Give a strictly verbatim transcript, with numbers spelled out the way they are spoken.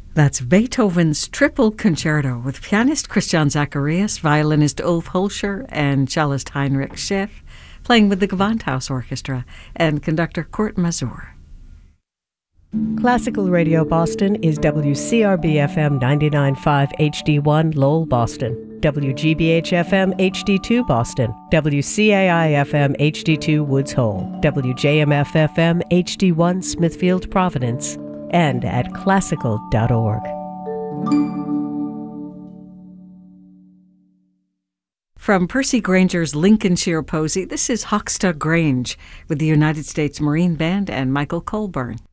That's Beethoven's Triple Concerto with pianist Christian Zacharias, violinist Ulf Holscher, and cellist Heinrich Schiff, playing with the Gewandhaus Orchestra, and conductor Kurt Masur. Classical Radio Boston is W C R B F M ninety-nine point five H D one Lowell, Boston, W G B H F M H D two Boston, W C A I F M H D two Woods Hole, W J M F F M H D one Smithfield, Providence, and at classical dot org. From Percy Granger's Lincolnshire Posy, this is Hoxta Grange with the United States Marine Band and Michael Colburn.